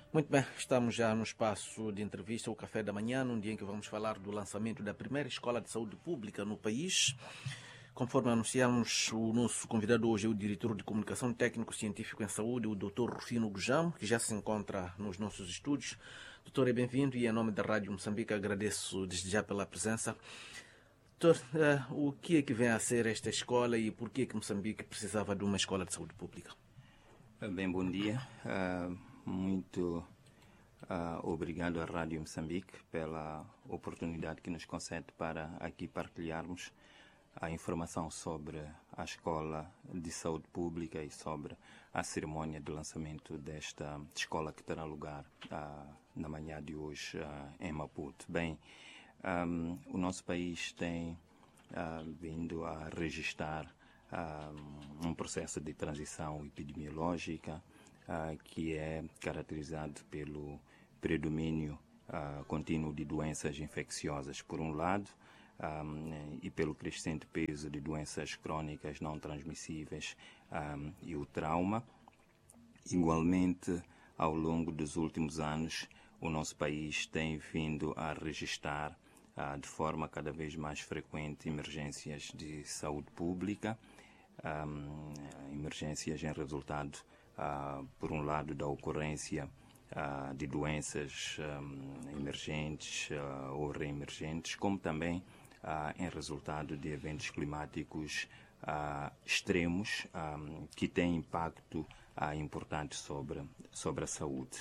Muito bem, estamos já no espaço de entrevista, o Café da Manhã, num dia em que vamos falar do lançamento da primeira escola de saúde pública no país. Conforme anunciamos, o nosso convidado hoje é o diretor de Comunicação Técnico-Científico em Saúde, o Dr. Rufino Gujão, que já se encontra nos nossos estúdios. Doutor, é bem-vindo e em nome da Rádio Moçambique agradeço desde já pela presença. Doutor, o que é que vem a ser esta escola e por que é que Moçambique precisava de uma escola de saúde pública? Bem, bom dia. Muito obrigado à Rádio Moçambique pela oportunidade que nos concede para aqui partilharmos a informação sobre a Escola de Saúde Pública e sobre a cerimónia de lançamento desta escola que terá lugar na manhã de hoje em Maputo. Bem, o nosso país tem vindo a registrar um processo de transição epidemiológica que é caracterizado pelo predomínio contínuo de doenças infecciosas, por um lado, e pelo crescente peso de doenças crônicas não transmissíveis e o trauma. Igualmente, ao longo dos últimos anos, o nosso país tem vindo a registrar de forma cada vez mais frequente emergências de saúde pública, emergências em resultado, por um lado, da ocorrência de doenças emergentes ou reemergentes, como também em resultado de eventos climáticos extremos que têm impacto importante sobre a saúde.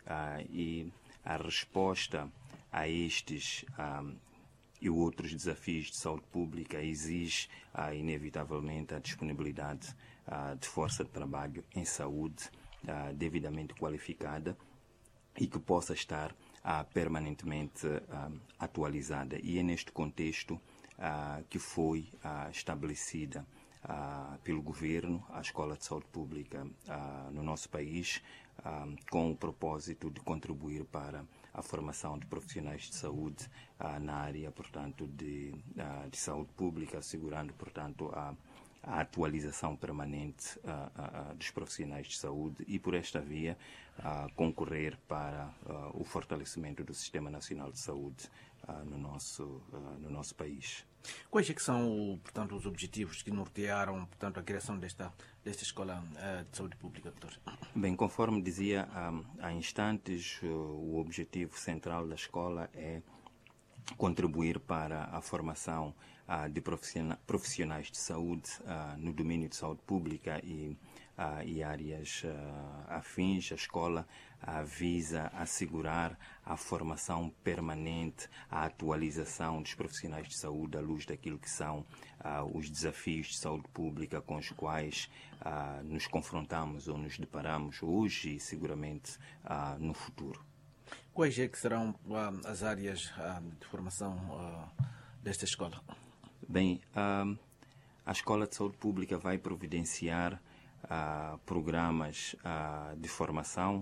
E a resposta a estes e outros desafios de saúde pública exige inevitavelmente a disponibilidade de força de trabalho em saúde devidamente qualificada e que possa estar permanentemente atualizada. E é neste contexto que foi estabelecida pelo Governo a Escola de Saúde Pública no nosso país, com o propósito de contribuir para a formação de profissionais de saúde na área, portanto, de saúde pública, assegurando, portanto, a atualização permanente dos profissionais de saúde e, por esta via, concorrer para o fortalecimento do Sistema Nacional de Saúde no nosso país. Quais é que são, portanto, os objetivos que nortearam, portanto, a criação desta escola de saúde pública, doutor? Bem, conforme dizia há instantes, o objetivo central da escola é contribuir para a formação de profissionais de saúde no domínio de saúde pública e áreas afins. A escola visa assegurar a formação permanente, a atualização dos profissionais de saúde à luz daquilo que são os desafios de saúde pública com os quais nos confrontamos ou nos deparamos hoje e seguramente no futuro. Quais é que serão as áreas de formação desta escola? Bem, a Escola de Saúde Pública vai providenciar programas de formação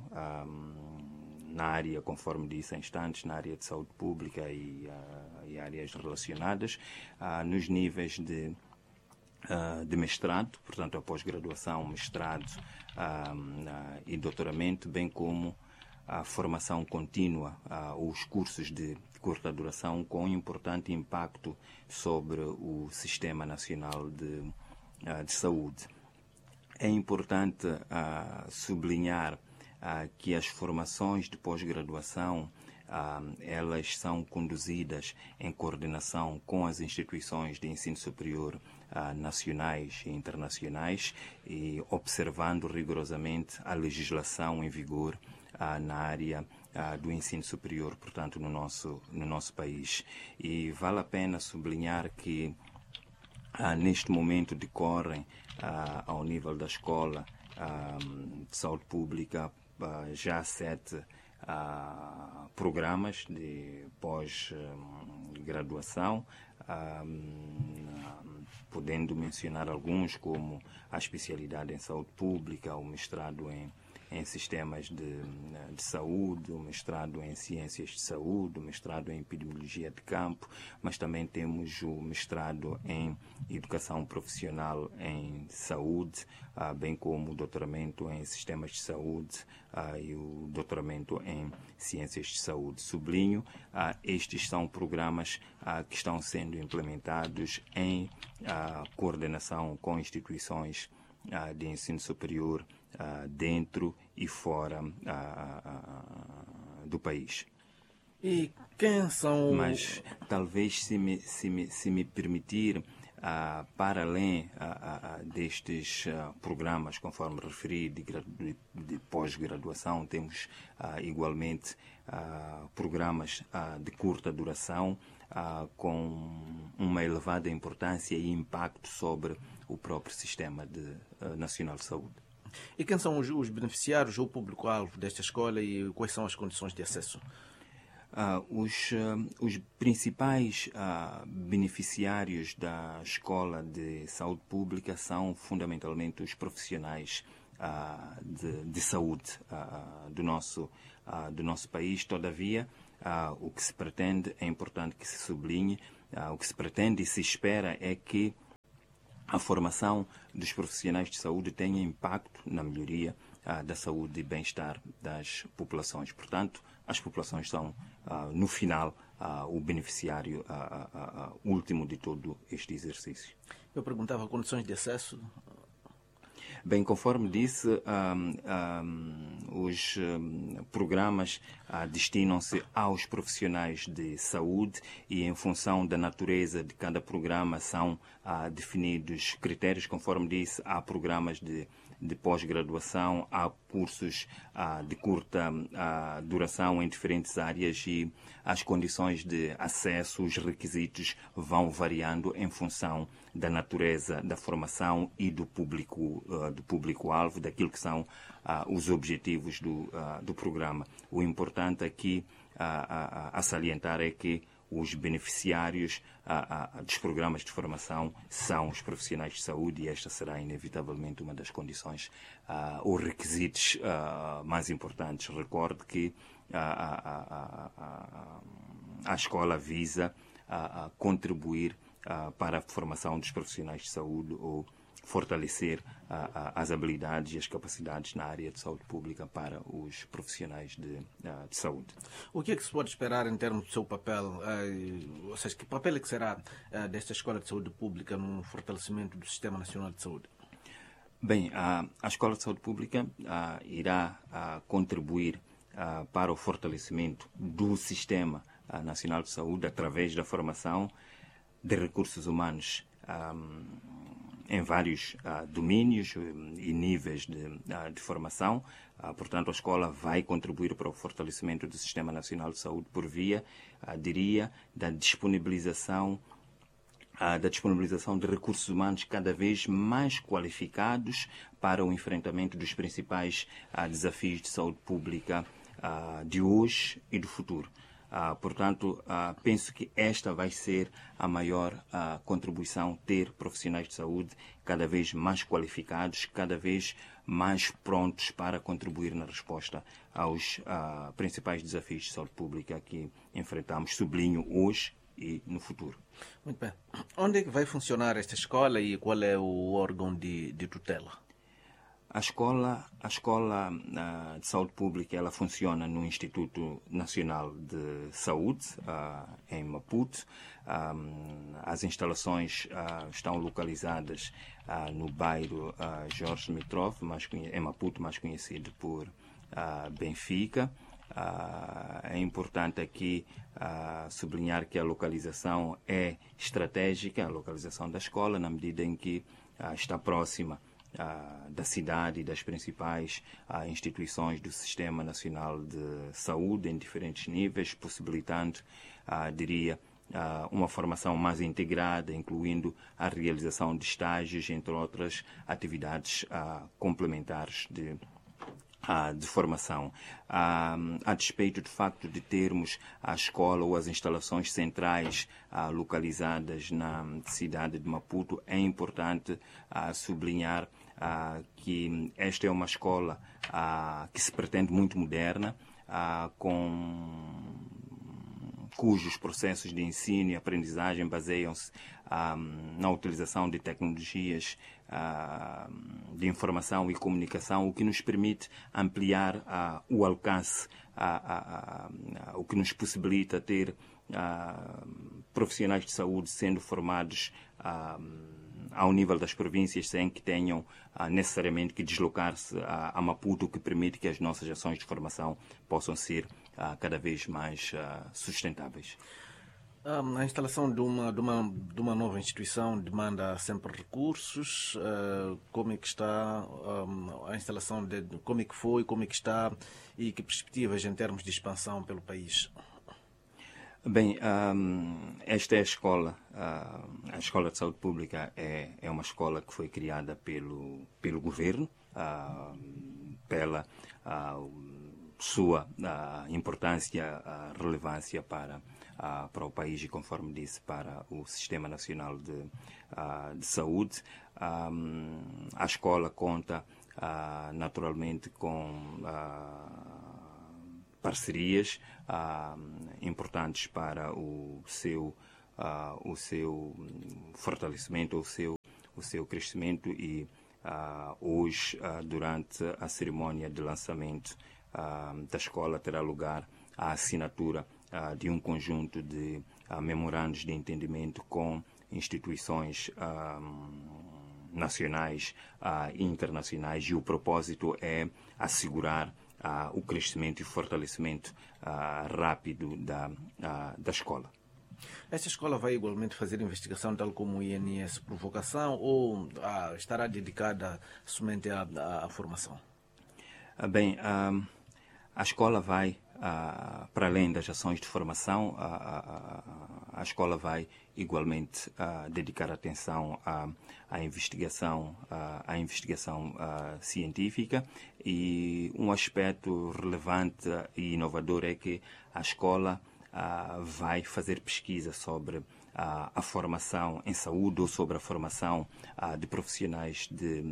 na área, conforme disse há instantes, na área de saúde pública e áreas relacionadas, nos níveis de mestrado, portanto a pós-graduação, mestrado e doutoramento, bem como a formação contínua, os cursos de curta duração com importante impacto sobre o Sistema Nacional de Saúde. É importante sublinhar que as formações de pós-graduação elas são conduzidas em coordenação com as instituições de ensino superior nacionais e internacionais e observando rigorosamente a legislação em vigor na área do ensino superior, portanto, no nosso país. E vale a pena sublinhar que neste momento decorrem ao nível da escola de saúde pública já 7 programas de pós-graduação, podendo mencionar alguns como a especialidade em saúde pública, o mestrado em em sistemas de saúde, o mestrado em ciências de saúde, o mestrado em epidemiologia de campo, mas também temos o mestrado em educação profissional em saúde, bem como o doutoramento em sistemas de saúde e o doutoramento em ciências de saúde. Sublinho, estes são programas que estão sendo implementados em coordenação com instituições de ensino superior dentro e fora do país. E quem são... Mas talvez, se me permitir, para além destes programas, conforme referi, de pós-graduação, temos igualmente programas de curta duração com uma elevada importância e impacto sobre o próprio Sistema Nacional de Saúde. E quem são os beneficiários ou o público-alvo desta escola e quais são as condições de acesso? Os principais beneficiários da Escola de Saúde Pública são fundamentalmente os profissionais de saúde do nosso país. Todavia, o que se pretende, é importante que se sublinhe, o que se pretende e se espera é que a formação dos profissionais de saúde tenha impacto na melhoria da saúde e bem-estar das populações. Portanto, as populações são, no final, o beneficiário último de todo este exercício. Eu perguntava condições de acesso. Bem, conforme disse, os programas destinam-se aos profissionais de saúde e, em função da natureza de cada programa, são definidos critérios. Conforme disse, há programas de pós-graduação, há cursos de curta duração em diferentes áreas e as condições de acesso, os requisitos vão variando em função da natureza da formação e do público-alvo, daquilo que são os objetivos do programa. O importante aqui a salientar é que os beneficiários dos programas de formação são os profissionais de saúde e esta será inevitavelmente uma das condições ou requisitos mais importantes. Recorde que a escola visa contribuir para a formação dos profissionais de saúde ou fortalecer as habilidades e as capacidades na área de saúde pública para os profissionais de saúde. O que é que se pode esperar em termos do seu papel? Ou seja, que papel é que será desta Escola de Saúde Pública no fortalecimento do Sistema Nacional de Saúde? Bem, a Escola de Saúde Pública irá contribuir para o fortalecimento do Sistema Nacional de Saúde através da formação de recursos humanos em vários domínios e níveis de formação. Portanto, a escola vai contribuir para o fortalecimento do Sistema Nacional de Saúde por via, diria, da disponibilização de recursos humanos cada vez mais qualificados para o enfrentamento dos principais desafios de saúde pública de hoje e do futuro. Portanto, penso que esta vai ser a maior contribuição, ter profissionais de saúde cada vez mais qualificados, cada vez mais prontos para contribuir na resposta aos principais desafios de saúde pública que enfrentamos, sublinho, hoje e no futuro. Muito bem. Onde é que vai funcionar esta escola e qual é o órgão de tutela? A escola de saúde pública ela funciona no Instituto Nacional de Saúde, em Maputo. As instalações estão localizadas no bairro Jorge Mitrov, em Maputo, mais conhecido por Benfica. É importante aqui sublinhar que a localização é estratégica, a localização da escola, na medida em que está próxima da cidade e das principais instituições do Sistema Nacional de Saúde em diferentes níveis, possibilitando, diria, uma formação mais integrada, incluindo a realização de estágios, entre outras atividades complementares de formação. A despeito do facto de termos a escola ou as instalações centrais localizadas na cidade de Maputo, é importante sublinhar que esta é uma escola que se pretende muito moderna, cujos processos de ensino e aprendizagem baseiam-se na utilização de tecnologias de informação e comunicação, o que nos permite ampliar o alcance, o que nos possibilita ter profissionais de saúde sendo formados ao nível das províncias sem que tenham necessariamente que deslocar-se a Maputo, o que permite que as nossas ações de formação possam ser cada vez mais sustentáveis. A instalação de uma nova instituição demanda sempre recursos. Como é que está a instalação, como é que foi, como é que está e que perspectivas em termos de expansão pelo país? Bem, esta é a escola de saúde pública é uma escola que foi criada pelo governo, pela sua importância, relevância para o país e, conforme disse, para o Sistema Nacional de Saúde. A escola conta naturalmente com parcerias importantes para o seu fortalecimento, o seu crescimento e hoje, durante a cerimónia de lançamento da escola, terá lugar a assinatura de um conjunto de memorandos de entendimento com instituições nacionais e internacionais, e o propósito é assegurar o crescimento e fortalecimento rápido da escola. Esta escola vai igualmente fazer investigação tal como o INS Provocação ou estará dedicada somente à formação? Bem, a escola vai, para além das ações de formação, a escola vai igualmente dedicar atenção à investigação científica, e um aspecto relevante e inovador é que a escola vai fazer pesquisa sobre a formação em saúde ou sobre a formação de profissionais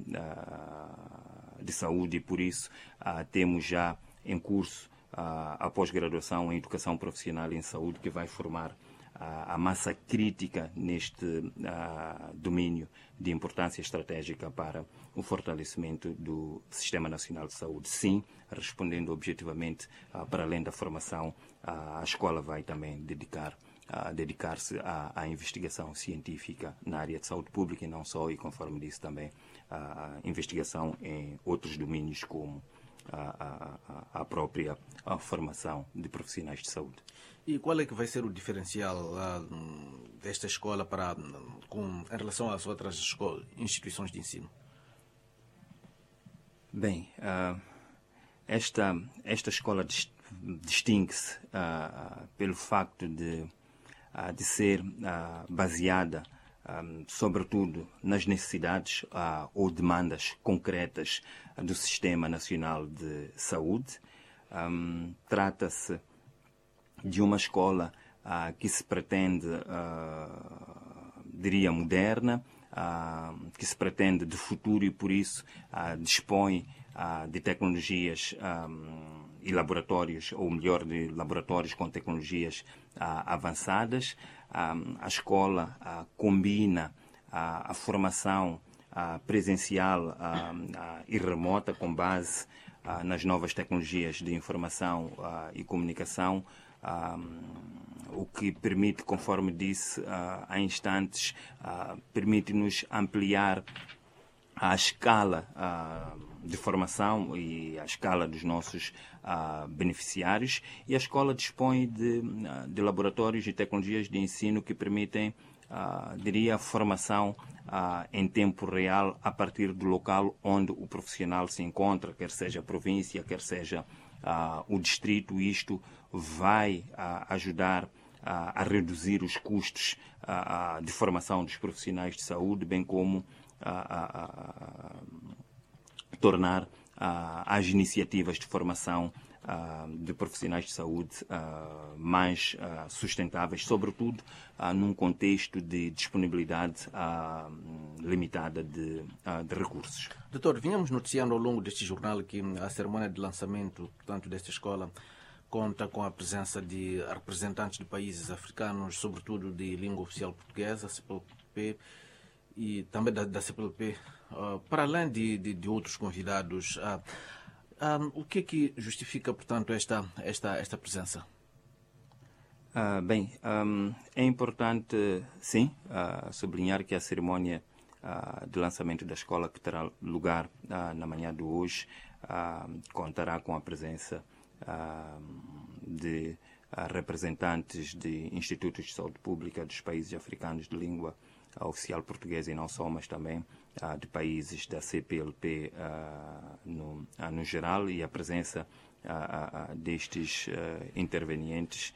de saúde, e por isso temos já em curso a pós-graduação em Educação Profissional em Saúde, que vai formar a massa crítica neste domínio de importância estratégica para o fortalecimento do Sistema Nacional de Saúde. Sim, respondendo objetivamente, para além da formação, a escola vai também dedicar-se à investigação científica na área de saúde pública e não só, e conforme disse também, a investigação em outros domínios como a própria formação de profissionais de saúde. E qual é que vai ser o diferencial desta escola em relação às outras instituições de ensino? Bem, esta escola distingue-se pelo facto de ser baseada sobretudo nas necessidades ou demandas concretas do Sistema Nacional de Saúde. Trata-se de uma escola que se pretende, diria, moderna, que se pretende de futuro e, por isso, dispõe de tecnologias e laboratórios, ou melhor, de laboratórios com tecnologias avançadas. A escola combina a formação presencial e remota com base nas novas tecnologias de informação e comunicação, o que permite, conforme disse há instantes, permite-nos ampliar a escala de formação e a escala dos nossos beneficiários, e a escola dispõe de laboratórios e tecnologias de ensino que permitem, diria, formação em tempo real a partir do local onde o profissional se encontra, quer seja a província, quer seja o distrito. Isto vai ajudar a reduzir os custos de formação dos profissionais de saúde, bem como tornar as iniciativas de formação de profissionais de saúde mais sustentáveis, sobretudo num contexto de disponibilidade limitada de recursos. Doutor, vínhamos noticiando ao longo deste jornal que a cerimônia de lançamento, portanto, desta escola conta com a presença de representantes de países africanos, sobretudo de língua oficial portuguesa, CPLP, e também da CPLP, para além de outros convidados. O que justifica, portanto, esta presença? É importante, sim, sublinhar que a cerimônia de lançamento da escola, que terá lugar na manhã de hoje, contará com a presença de representantes de institutos de saúde pública dos países africanos de língua oficial portuguesa e não só, mas também de países da CPLP no geral, e a presença destes intervenientes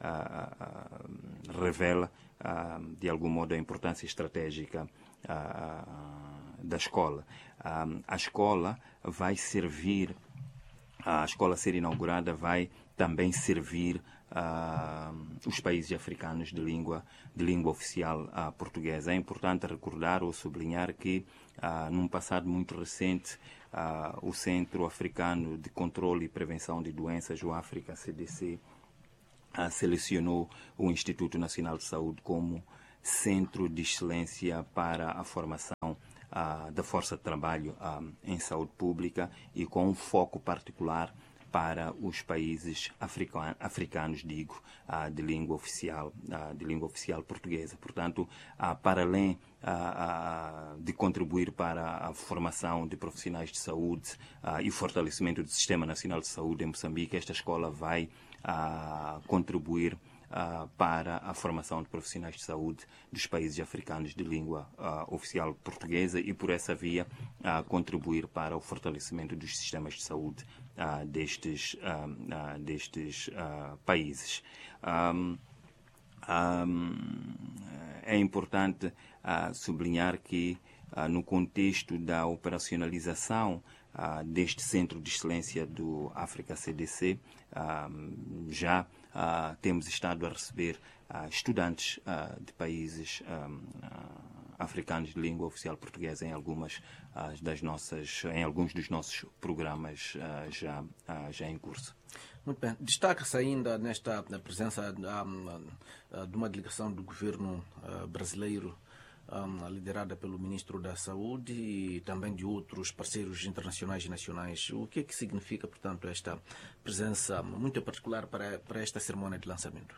revela de algum modo a importância estratégica da escola. A escola vai servir, a escola a ser inaugurada vai também servir os países africanos de língua oficial portuguesa. É importante recordar ou sublinhar que, num passado muito recente, o Centro Africano de Controle e Prevenção de Doenças, o África CDC, selecionou o Instituto Nacional de Saúde como centro de excelência para a formação da força de trabalho em saúde pública, e com um foco particular para os países africanos, de língua oficial portuguesa. Portanto, para além de contribuir para a formação de profissionais de saúde e o fortalecimento do Sistema Nacional de Saúde em Moçambique, esta escola vai contribuir para a formação de profissionais de saúde dos países africanos de língua oficial portuguesa, e por essa via contribuir para o fortalecimento dos sistemas de saúde destes países. É importante sublinhar que, no contexto da operacionalização deste Centro de Excelência do África CDC, já temos estado a receber estudantes de países africanos de língua oficial portuguesa em alguns dos nossos programas já em curso. Muito bem. Destaca-se ainda nesta presença de uma delegação do governo brasileiro, liderada pelo Ministro da Saúde, e também de outros parceiros internacionais e nacionais. O que é que significa, portanto, esta presença muito particular para esta cerimônia de lançamento?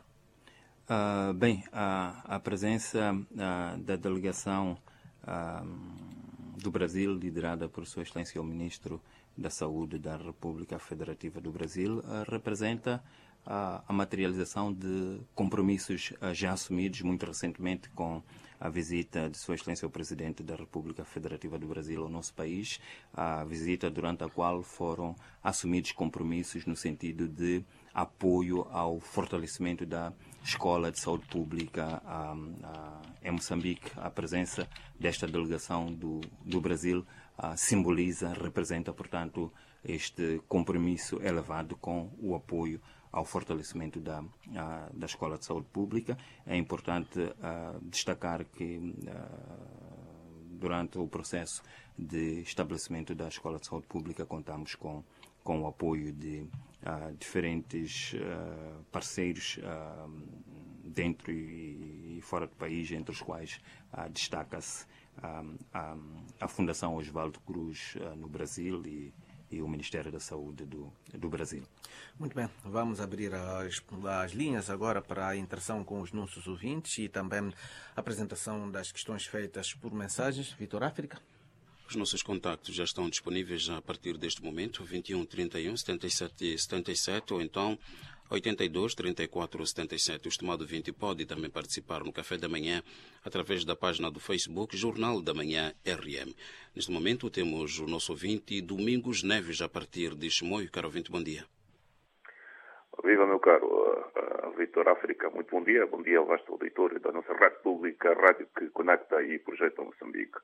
A presença da delegação do Brasil, liderada por Sua Excelência o Ministro da Saúde da República Federativa do Brasil, representa a materialização de compromissos já assumidos muito recentemente com a visita de Sua Excelência o Presidente da República Federativa do Brasil ao nosso país, a visita durante a qual foram assumidos compromissos no sentido de apoio ao fortalecimento da Escola de Saúde Pública em Moçambique. A presença desta delegação do Brasil representa, portanto, este compromisso elevado com o apoio ao fortalecimento da Escola de Saúde Pública. É importante destacar que, durante o processo de estabelecimento da Escola de Saúde Pública, contamos com o apoio de diferentes parceiros dentro e fora do país, entre os quais destaca-se a Fundação Oswaldo Cruz no Brasil e o Ministério da Saúde do Brasil. Muito bem, vamos abrir as linhas agora para a interação com os nossos ouvintes e também a apresentação das questões feitas por mensagens. Vitor África. Os nossos contactos já estão disponíveis a partir deste momento, 21 31 77 77, ou então 82 34 77. O estimado ouvinte pode também participar no Café da Manhã através da página do Facebook Jornal da Manhã RM. Neste momento temos o nosso ouvinte Domingos Neves, a partir de Chimoio. Caro ouvinte, bom dia. Viva, meu caro Vitor África. Muito bom dia ao vasto auditório da nossa rádio pública, a rádio que conecta e projeta Moçambique.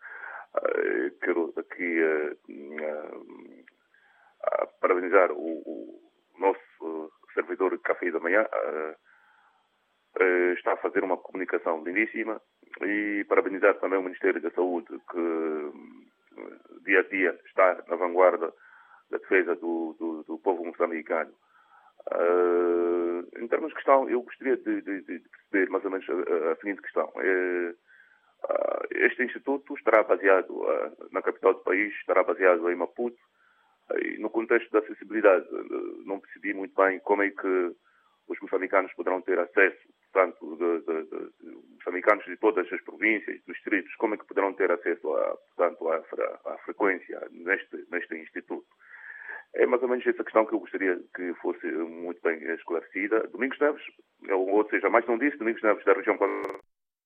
Quero aqui parabenizar o nosso servidor de café da manhã está a fazer uma comunicação lindíssima, e parabenizar também o Ministério da Saúde, que dia a dia está na vanguarda da defesa do povo moçambicano. Em termos de questão, eu gostaria de perceber mais ou menos a seguinte questão. Este instituto estará baseado na capital do país, estará baseado em Maputo, e no contexto da acessibilidade, não percebi muito bem como é que os moçambicanos poderão ter acesso, portanto, moçambicanos de todas as províncias, dos distritos, como é que poderão ter acesso à frequência neste instituto. É mais ou menos essa questão que eu gostaria que fosse muito bem esclarecida. Domingos Neves, ou seja, mais não disse, Domingos Neves da região